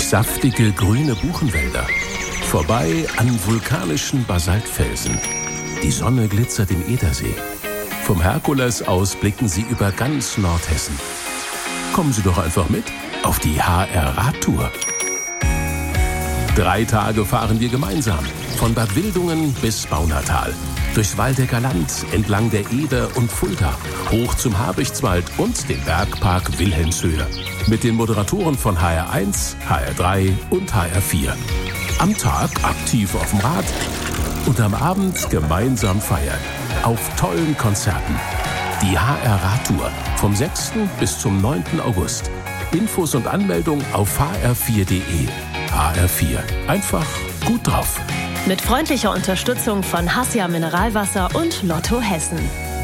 saftige grüne Buchenwälder, vorbei an vulkanischen Basaltfelsen. Die Sonne glitzert im Edersee. Vom Herkules aus blicken Sie über ganz Nordhessen. Kommen Sie doch einfach mit auf die HR-Radtour. 3 Tage fahren wir gemeinsam, von Bad Wildungen bis Baunatal, durchs Waldecker Land, entlang der Eder und Fulda, hoch zum Habichtswald und den Bergpark Wilhelmshöhe. Mit den Moderatoren von HR1, HR3 und HR4. Am Tag aktiv auf dem Rad und am Abend gemeinsam feiern. Auf tollen Konzerten. Die HR-Radtour vom 6. bis zum 9. August. Infos und Anmeldung auf hr4.de. HR4. Einfach gut drauf. Mit freundlicher Unterstützung von Hassia Mineralwasser und Lotto Hessen.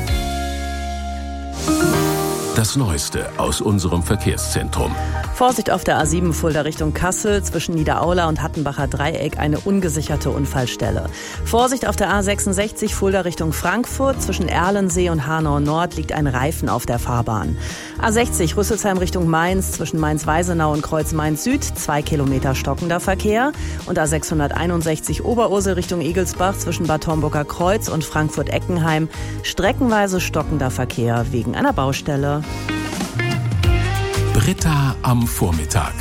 Das Neueste aus unserem Verkehrszentrum. Vorsicht auf der A7 Fulda Richtung Kassel, zwischen Niederaula und Hattenbacher Dreieck eine ungesicherte Unfallstelle. Vorsicht auf der A66 Fulda Richtung Frankfurt, zwischen Erlensee und Hanau Nord liegt ein Reifen auf der Fahrbahn. A60 Rüsselsheim Richtung Mainz, zwischen Mainz-Weisenau und Kreuz Mainz Süd, 2 Kilometer stockender Verkehr. Und A661 Oberursel Richtung Igelsbach, zwischen Bad Homburger Kreuz und Frankfurt-Eckenheim, streckenweise stockender Verkehr wegen einer Baustelle. Britta am Vormittag.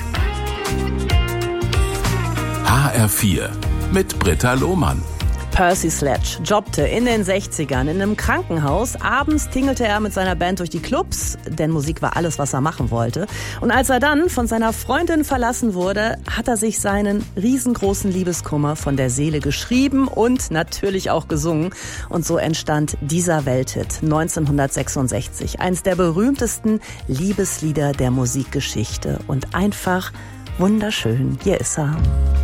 HR4 mit Britta Lohmann. Percy Sledge jobbte in den 60ern in einem Krankenhaus. Abends tingelte er mit seiner Band durch die Clubs, denn Musik war alles, was er machen wollte. Und als er dann von seiner Freundin verlassen wurde, hat er sich seinen riesengroßen Liebeskummer von der Seele geschrieben und natürlich auch gesungen. Und so entstand dieser Welthit 1966. Eins der berühmtesten Liebeslieder der Musikgeschichte. Und einfach wunderschön. Hier ist er.